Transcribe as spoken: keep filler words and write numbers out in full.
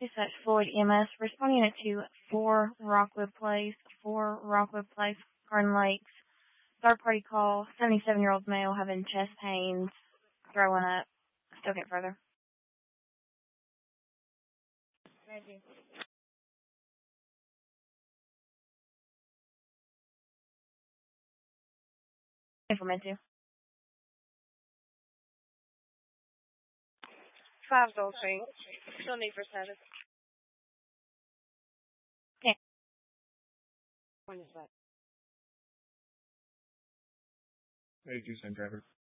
Dispatch Floyd E M S, responding to four Rockwood Place, four Rockwood Place, Garden Lakes. Third party call, seventy-seven-year-old male having chest pains, throwing up. Still get further. Thank you. Implement you. Five Dolphin. Still need for status. Yeah. When is that? eighty-two, same driver.